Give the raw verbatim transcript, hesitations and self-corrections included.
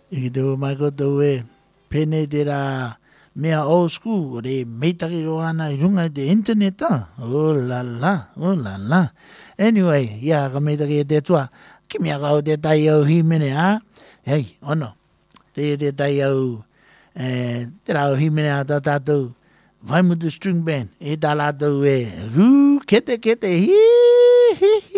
I te o mai koto e pene te rā mea old school, o re meitaki roana I runga I te internet ta. Oh la la, oh la la. Anyway, ia ka meitaki e te tua. Ki mea kau te tai au himene ha. Hei, ono. Te te tai au, eh, te rau himene a ta tātou. Vaimutu string band. E tā lātou e rū, kete kete, hi, hi, hi.